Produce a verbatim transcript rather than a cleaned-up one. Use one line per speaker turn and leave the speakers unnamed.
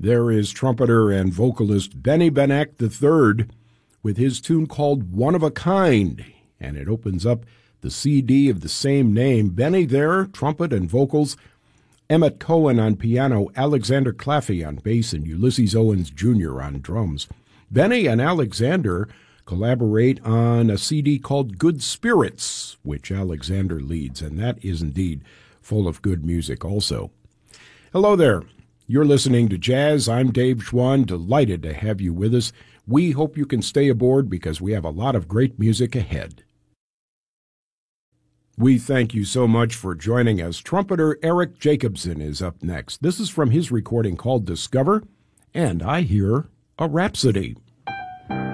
There is trumpeter and vocalist Benny Benek the third with his tune called One of a Kind, and it opens up the C D of the same name. Benny there, trumpet and vocals, Emmett Cohen on piano, Alexander Claffey on bass, and Ulysses Owens Junior on drums. Benny and Alexander collaborate on a C D called Good Spirits, which Alexander leads, and that is indeed full of good music also. Hello there. You're listening to Jazz. I'm Dave Schwann, delighted to have you with us. We hope you can stay aboard because we have a lot of great music ahead. We thank you so much for joining us. Trumpeter Eric Jacobson is up next. This is from his recording called Discover, and I hear a Rhapsody.